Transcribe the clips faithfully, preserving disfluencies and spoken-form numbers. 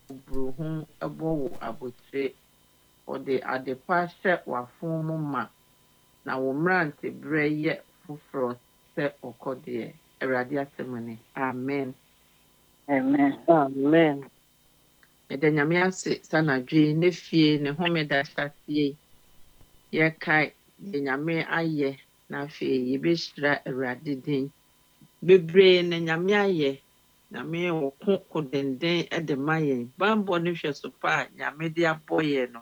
bruhu ebo wo abotre ode adepa hye wafon mu ma na wo mrante bre ye fufro se okode Awurade asemane amen. Amen. Amen. Ede nyame ase sanadwe ne fie ne homeda hyasie ye kai de nyame aye na fe ye behira Awurade din bebre na nyame aye nyame wo ko kodenden ede mayen bambo ne hwe so pa nyame de aboye no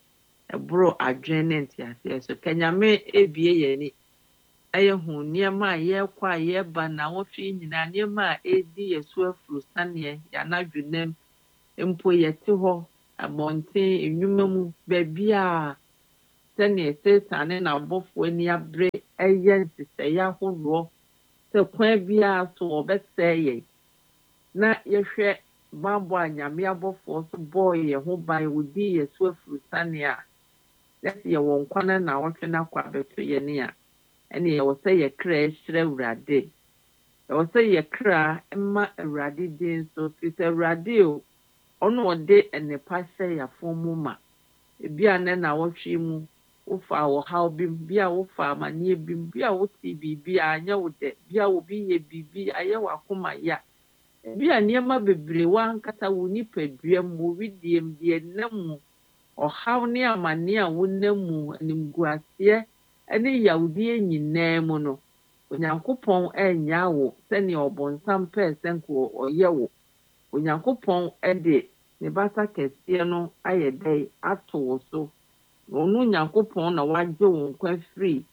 ebro adwen ne ntiase so kanyame ebie ye ni aye hu niema a ye kwa ye ba na wo hwe nyina niema a edi yesu afuru sane ya na dwunem mpo yete ho abonten enwuma mu babia sane Satan na abofo ani abre eye nseseye ahoro se kwa bia so obeseye na yehwe bambo anyame abofo so boy ye ho ban wodi yesu afuru sane a lesi ye won kwana na wotwe na kwa beto ye ne a ene ye wo se ye kra hire Awurade ye wo se ye kra ma Awurade din so fise Awurade o ono ode enepa hye ya fomu ma ebia ne na wotwe mu wofa wo haw bim bia wofa amane bim bia woti bibia anya wo de bia wo bi ye bibi aye wakoma ya bia niema bebre wankata wo nipaduam wo widiem de namu ohaw ne amane a wonamu animguase ene yawdie nyinaa mu no onyankopɔn enya wo sene obonsam pesenko oye wo onyankopɔn ede ne basa kɛseɛ no ayɛ dɛ ato wo so ɔno onyankopɔn na wagye wo nkwa firi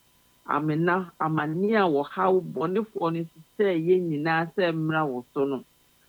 amena amane a wɔ haw bɔnefoɔ no sɛ yɛ nyinaa sɛ mmra wo so no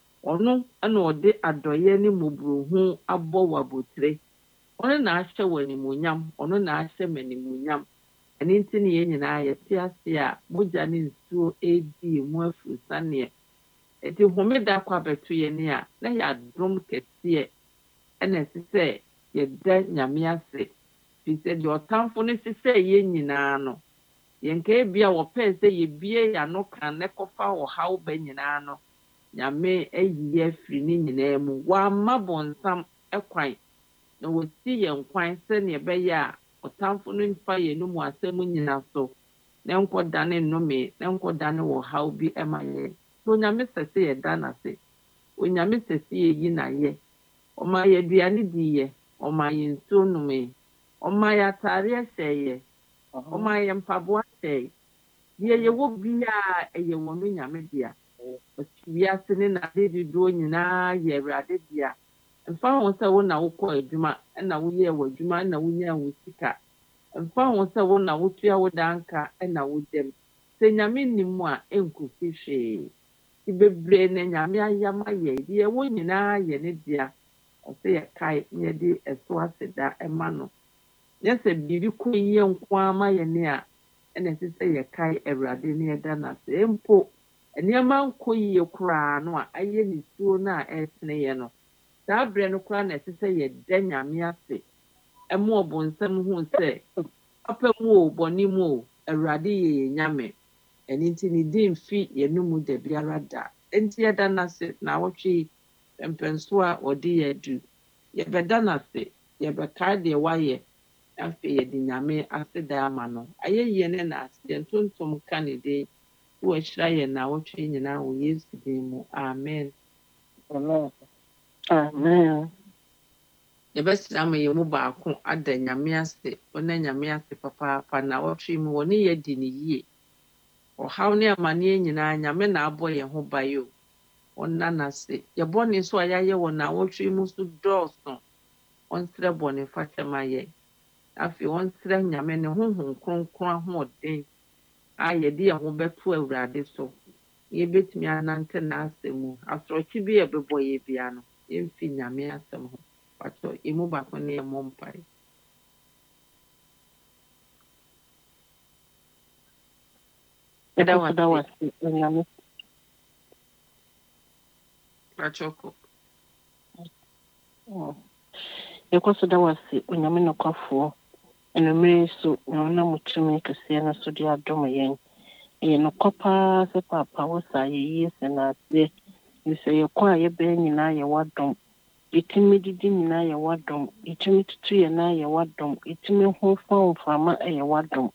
ɔno ɛna ɔde adɔyɛ ne mmɔborɔhu abɔ wo abotire ɔno na ahyɛ wo animuonyam ɔno na ahyɛ me animuonyam ɛno nti ne yɛn nyinaa yɛte ase a mogya ne nsuo edi mu afiri saneɛ eti homeda kwa beto ye ne a na ya drom kɛseɛ ɛna sisɛ yɛda nyame ase fi sɛ de ɔtamfo no sisɛ yɛ nyinaa no yɛnka bia wɔpɛ sɛ yɛbie ya no kan ne kɔfa wɔ haw ba nyinaa no nyame ayi afiri ne nyinaa mu wamma bɔnsam ɛkwan na wɔsi yɛn kwan sɛnea ɛbɛyɛ a ɔtamfo no mfa yɛn no mu asɛm nyina so na nkɔdane nnome na nkɔdane wɔ haw bi ɛma yɛn so nyame sɛ sɛ yɛda n'ase onyame sɛ sɛ yɛyi n'ayɛ ɔma yɛ aduane di yɛ ɔma yɛ nsuo nome ɔma yɛ atare hyɛ yɛ ɔma yɛ mpaboa hyɛ deɛ yɛwɔ biaa ɛyɛ wɔ no nyame dea wiase ne nade dodoɔ nyinaa yɛ Awurade dea mfa ho sɛ wo na wokɔ adwuma ɛna woyɛ wɔ adwuma ɛna wonya wo sika mfa ho sɛ wo na wotua wo danka ɛna wodam sɛ nyame nim a ɛnkosi hwee ti bebree na nyame ayama yɛ deɛ wo nyinaa yɛ ne dea ɔsɛ yɛkae na yɛde ɛso aseda ɛma no nyɛ sɛ biribi kɔ yie nko ama yɛ ne a ɛna ɛsɛ sɛ yɛkae Awurade ne yɛda n'ase mpo nneɛma nkɔ yie koraa no a ayɛ nisuo no a ɛtene yɛ no saa berɛ no koraa na ɛsɛ sɛ yɛda nyame ase ɛma ɔbonsam hu sɛ papa mu o bɔne mu o Awurade yɛ yɛ nyame ɛno nti ne din fi yɛno mu da biara da nti yɛda n'ase na awɔtwe mpɛnso a ɔde yɛ adu yɛbɛda n'ase yɛbɛkae deɛ wayɛ afei yɛde nyame ase da ama no ayɛyie ne n'ase yɛntontom ka ne din wɔahyira yɛn na awɔtwe nyinaa wɔ Yesu din mu amen. Amen. Amen. Yɛbɛsrɛ ama yɛn mu baako ada nyame ase ɔna nyame ase papaapa na awɔtwe mu wɔ ne yɛdi ne yie ɔhaw ne amanneɛ nyinaa nyame na abɔ yɛn ho ban o ɔnna n'ase yɛbɔne nso a yɛayɛ wɔ na awɔtwe mu so dɔɔso ɔnsrɛ bɔne fakyɛ ma yɛn afei ɔnsrɛ nyame ne honhom kronkron ahoɔden a yɛde yɛn ho bɛto Awurade so yɛbɛtumi anante n'asɛm mu asorɔkye bi a ɛbɛbɔ yɛ bia no yɛmfi nyame asɛm ho patɔ yɛmu baako ne yɛmmɔ mpae. Yɛda wase onyame Pachoko. yɛkɔ so da wase onyame nokwafoɔ ɛnomere so na wonam tumi kɛseɛ no so de adom yɛn ɛyɛ nokwa paa sɛ papa wo sa yɛyie sɛ n'aseɛ sɛ yɛkɔ a yɛbɛɛ nyinaa yɛwɔ adom yɛtumi didi nyinaa yɛ w'adom, yɛtumi tutu yɛ nan yɛ w'adom, yɛtumi ho fa mframa yɛ w'adom.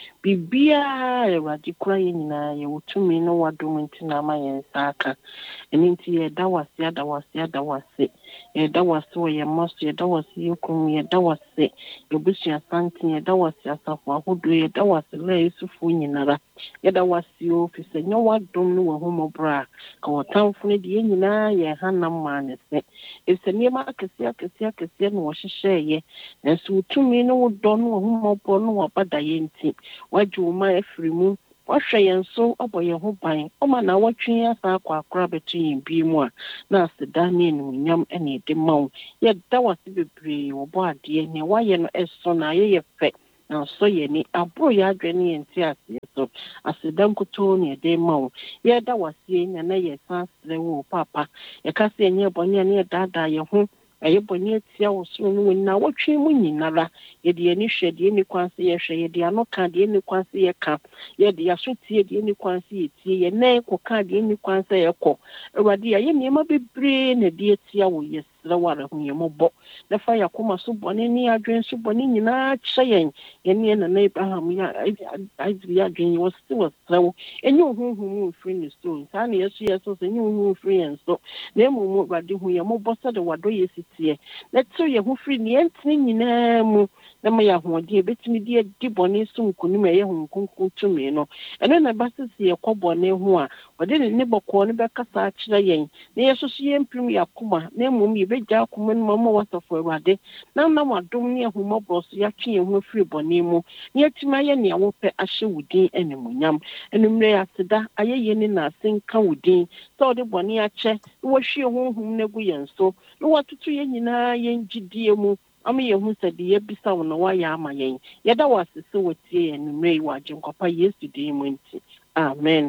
Biribiara Awurade kora yɛ nyinaa yɛwɔ tumi ne w'adom nti na ama yɛn nsa aka. Ɛno nti yɛda wase ada wase ada wase. Yɛda wase wɔ yɛn mma so, yɛda wase yɛ kurom, yɛda wase yɛbusua santen, yɛda wase asafo ahodoɔ, yɛda wase lɛ Yesufoɔ nyinara. Yɛda wase o firi sɛ nyɛ w'adom ne w'ahummɔborɔ a ka wɔtamfo no de yɛn nyinaa yɛ hanam maa ne sɛ. Ɛfiri sɛ nneɛma akɛseɛ akɛseɛ akɛseɛ na wɔhyehyɛeɛ, nanso wo tumi ne wo dɔ ne w'ahummɔborɔ ne w'abadayɛ nti wagye wo ma afiri mu. Wahwɛ yɛn so abɔ yɛn ho ban. Ɔma na wɔtwe asa akɔ akora bɛto yɛn bi mu a na aseda ne animuonyam ne ɛde ma wo. Yɛda wase bebree wɔbɔ adeɛ nea wayɛ no ɛso na ayɛ yɛ fɛ na nsɔ yɛn ni aboro yɛ adwene ne yɛn ti aseɛ so. Aseda nkutoo ne ɛde ma wo. Yɛda wase na na yɛsan srɛ wo papa. Yɛka sɛ ɛnyɛ bɔne a ne yɛdaadaa yɛn ho. Ɛyɛ bɔne atia wo soro no nyinaa wɔtwe mu nyinara. Yɛde yɛni hwɛ deɛ ni kwan sɛ yɛhwɛ, yɛde ano ka deɛ ni kwan sɛ yɛka, yɛde yɛaso tie deɛ ni kwan sɛ yɛtie, yɛn nan kɔka deɛ ni kwan sɛ yɛkɔ. Awurade yɛayɛ nneɛma bebree na de atia wo. Yɛsrɛ wo arehoyɛmmɔbɔ na fa yɛakoma so bɔne ne adwene so bɔne nyinaa kyɛ yɛn. Yɛne yɛn nana Abraham yɛ Isaac yɛ adwene wɔ se wɔsrɛ wo ɛnyɛ wo honhom mu mfiri ne so. Saa na yɛso yɛ so sɛ ɛnyɛ wo honhom mfiri yɛn so, na mmom Awurade hu yɛmmɔbɔ sɛde wadɔ yɛ si teɛ. Na tew yɛn ho firi neɛ ntene nyinaa mu na ma yɛ ahoɔden yɛbɛtumi de adi bɔne so nkonim a ɛyɛ Honhom Kronkron tumi no. Ɛno na ɛba sɛ sɛ yɛkɔ bɔne ho a wɔde ne ne bɔkɔɔ no bɛkasa akyerɛ yɛn na yɛso so yɛmpirim yɛ akoma, na mmom yɛbɛgya akoma no ma ma wasafo Awurade na na wadom ne ahummɔborɔ so yɛatwe yɛn ho afiri bɔne mu na yɛatumi ayɛ nea wopɛ ahyɛ wo din animuonyam. Ɛno mmerɛ aseda ayɛyɛ ne na ase nka wo din sɛ wɔde bɔne akyɛ na wɔahwie honhom no agu yɛn so na wɔatoto yɛn nyinaa yɛn gyidie mu ama yɛhu sɛ deɛ yɛbisa wo na woayɛ ama yɛn. Yɛda wo ase sɛ wɔtie yɛn mmerɛ yi wɔ Agyenkwa Yesu din mu nti. Amen.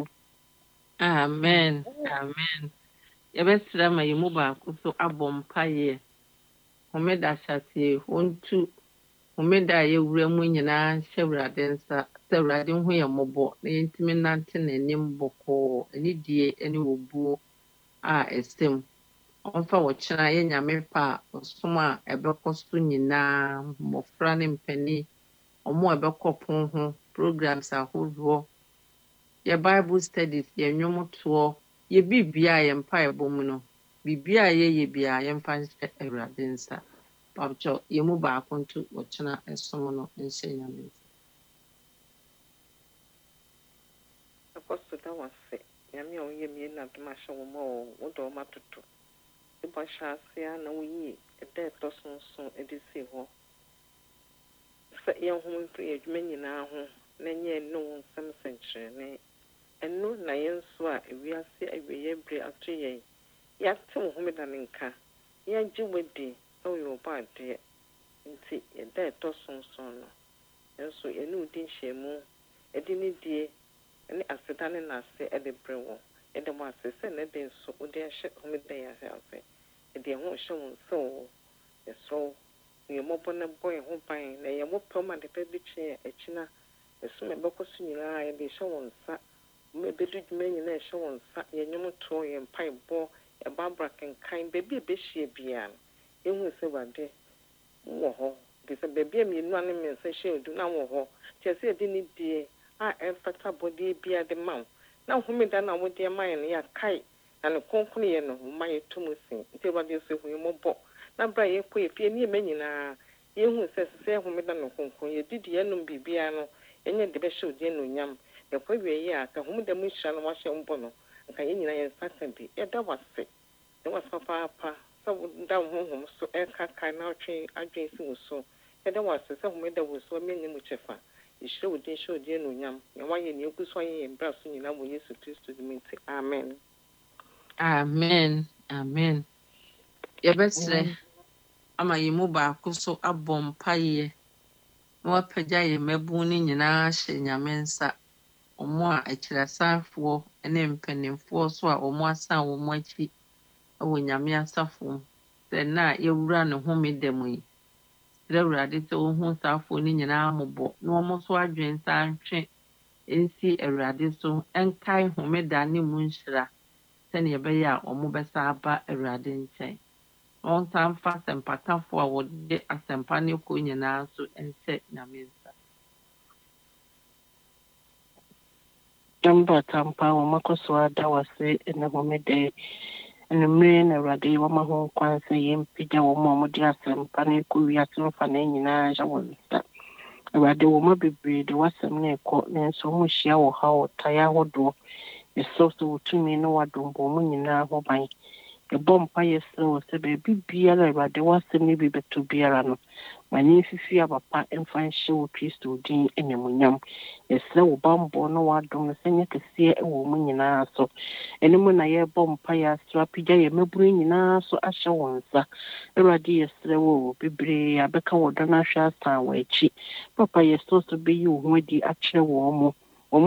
Amen. Amen. Yɛbɛsrɛ ma yɛn mu baako so abɔ mpaeɛ. Homeda hyɛaseɛ hontu homeda a yɛwura mu nyinaa hyɛ Awurade nsa sɛ Awurade ho yɛn mmɔbɔ na yɛntumi nante n'anim bɔkɔɔ anidie ne wɔbuo a ɛsɛm. Ɔmfa wɔkyena yɛ Nyame pa a ɔsom a ɛbɛkɔ so nyinaa, mmɔfra ne mpanin, ɔmo a ɛbɛkɔ pon ho, programs ahodoɔ, yɛ Bible studies, yɛ nnwomtoɔ, yɛ biribia a yɛ mpaebɔ mu no, biribia a yɛyɛ bia yɛmfa nhyɛ Awurade nsa. Pabkyɛ yɛn mu baako nto wɔkyena ɛsom no nhyɛ Nyame nsa. Apostle da wase. Nyame a woyɛ mie na dom ahyɛ wo ma wo wodɔ ma toto. Iba hyɛ ase na woyi ɛda ɛtɔ so nso ɛde si hɔ. Sɛ yɛn ho mfiri adwuma nyinaa ho na nyɛ no wo nsɛm sɛnkyerɛnne. Ɛno na yɛn nso a ewiase awieyɛ bere ato yɛn. Yɛate wo homeda ne nka. Yɛagye wadi na woyɛ ɔbɔ adeɛ. Nti ɛda ɛtɔ so nso no. Nso yɛne wo di nhyiamu ɛde ne die ne aseda ne n'ase ɛde brɛ wo. Ɛde mo ase sɛ na ɛde nso wode ahyɛ homeda yɛ ase. Ɛde ɛho hyɛ wo nsa wo. Yɛsrɛ yɛ mmɔbɔ na bɔ yɛn ho ban na yɛ mo pɛ ma de bɛbi kyerɛ akyina. Ɛsom ɛbɛkɔ so nyinaa yɛde hyɛ wo nsa. Mo ɛbɛdu dwuma nyinaa hyɛ wo nsa. Yɛ nnwomtoɔ, yɛ mpaebɔ, yɛ babra kenkan, baabi a ɛbɛhyia biara no. Yɛhu sɛ Awurade wɔ hɔ. Nti sɛ baabi a mmienu a ne mmiɛnsa hyɛ odu na wɔ hɔ. Kyerɛ sɛ yɛde ne die a ɛmfata bɔdeɛ biara de ma wo. Na homeda na wode ma yɛn no yɛakae na ne kronkron yɛ no ho ma yɛto mu sin. Nti Awurade nso hu yɛ mmɔbɔ. Na bra yɛkɔ yɛ fie ne yɛma nyinaa yɛhu sɛ sɛ homeda no kronkron yɛdidi yɛnom biribiara no ɛnyɛ de bɛhyɛ odi anuonyam. Yɛkɔ wie yɛ a ka homeda mu hyira no wahyɛ mbɔ no nka yɛn nyinaa yɛn nsa ka bi. Yɛda wase. Ne wase papaapa sɛ woda wo honhom so ɛkaka na ɔtwe adwene si wo so. Yɛda wase sɛ homeda wo so ɔmɛnyɛ mu kyɛfa. Yɛhyira wo din hyɛ odi anuonyam. Yɛn wayɛ ne egu so ayɛ yɛn bra so nyinaa wɔ Yesu Kristo din mu nti. Amen. Amen. Amen. Yɛbɛsrɛ ama yɛn mu baako so abɔ mpaeɛ na wapagya yɛn mmabun no nyinaa hyɛ Nyame nsa. Ɔmo a akyirasanfoɔ ne mpanimfoɔ so a ɔmo asan wɔn akyi wɔ Nyame asafo mu. Sɛ na yɛwura ne homeda mu yi. Srɛ Awurade sɛ ɔhu saafoɔ no nyinaa mmɔbɔ na ɔmo so adwene nsa ntwe nsi Awurade so nkae homeda ne mu nhyira sɛnea ɛbɛyɛ a ɔmo bɛsa aba Awurade nkyɛn. ɔnsan fa asɛmpakafo a wɔde asɛmpa no kɔ nyinaa so nhyɛ nyame nsa. Jamba tampa wa makoso ada wase na homede na mmiri na Awurade wa ma ho kwan sɛ yɛmpagya wɔ ma ɔmode asɛmpa no kɔ wiase mfa na nyinaa hyɛ wɔn nsa. Awurade wɔ ma bebree de wasɛm na ɛkɔ nanso ɔmo hyia wɔ ha wɔ tae ahodoɔ. Yɛsɛ sɛ wotumi no wadom bɔ ɔmo nyinaa ho ban. Yɛbɔ mpa yɛsrɛ wɔ sɛ baabi biara Awurade wasɛm no bi bɛto biara no ma ne mfifi abapa mfa nhyɛ wɔ Kristo din animuonyam. Yɛsrɛ wo bambɔ no wadom no sɛ nyɛ kɛseɛ wɔ mu nyinaa so. Ɛno mu na yɛbɔ mpa yɛasrɛ apagya yɛ mmabunu nyinaa so ahyɛ wɔn nsa. Awurade yɛsrɛ wo bebree abɛka wɔ dɔ no ahwɛ asan wɔ akyi. Papa yɛsɛ so bɛyi wo ho adi akyerɛ wɔn mu.